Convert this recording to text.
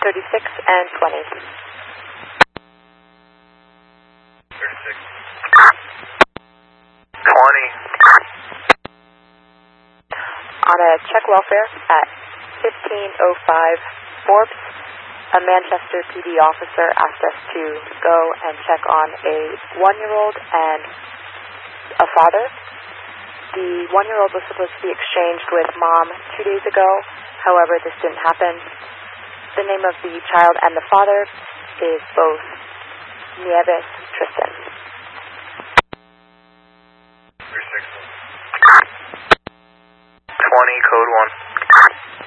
36 and 20. 36. 20. On a check welfare at 1505 Forbes, a Manchester PD officer asked us to go and check on a 1-year-old and a father. The 1-year-old was supposed to be exchanged with mom 2 days ago. However, this didn't happen. The name of the child and the father is both Nieves Tristan.